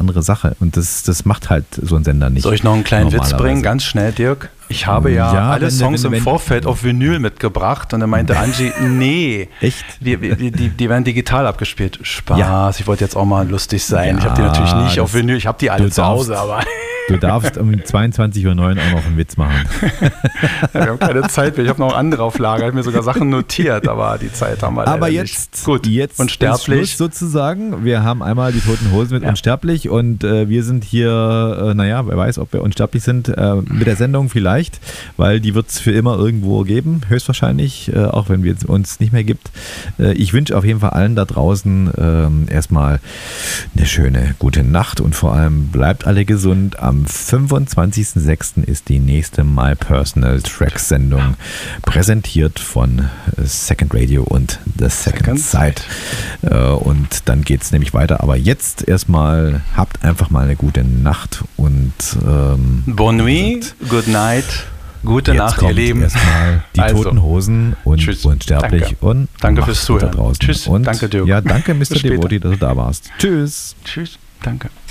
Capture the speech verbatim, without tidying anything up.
andere Sache. Und das, das macht halt so ein Sender nicht. Soll ich noch einen kleinen Witz bringen? Ganz schnell, Dirk. Ich habe ja, ja alle wenn, Songs wenn, wenn, im Vorfeld auf Vinyl mitgebracht und dann meinte Angie, nee, echt? Die, die, die, die werden digital abgespielt. Spaß, ja. Ich wollte jetzt auch mal lustig sein. Ja, ich habe die natürlich nicht auf Vinyl, ich habe die alle zu darfst, Hause, aber... Du darfst um zweiundzwanzig Uhr neun auch noch einen Witz machen. Ja, wir haben keine Zeit mehr. Ich habe noch andere auf Lager. Ich habe mir sogar Sachen notiert, aber die Zeit haben wir leider aber jetzt, nicht. Gut, jetzt Unsterblich. sozusagen. Wir haben einmal die Toten Hosen mit ja. Unsterblich und äh, wir sind hier, äh, naja, wer weiß, ob wir unsterblich sind, äh, mit der Sendung vielleicht, weil die wird es für immer irgendwo geben, höchstwahrscheinlich, äh, auch wenn es uns nicht mehr gibt. Äh, ich wünsche auf jeden Fall allen da draußen äh, erstmal eine schöne, gute Nacht und vor allem bleibt alle gesund. Am fünfundzwanzigsten sechsten ist die nächste My Personal Tracks Sendung, präsentiert von Second Radio und The Second, Second Side. Und dann geht es nämlich weiter. Aber jetzt erstmal, habt einfach mal eine gute Nacht und ähm, Bonne nuit, good night, gute Nacht, ihr Lieben. Erstmal die also, Toten Hosen und tschüss, Unsterblich. Danke, und danke fürs Zuhören. Tschüss, und danke Dirk. Ja, danke Mister Devoti, dass du da warst. Tschüss. Tschüss, danke.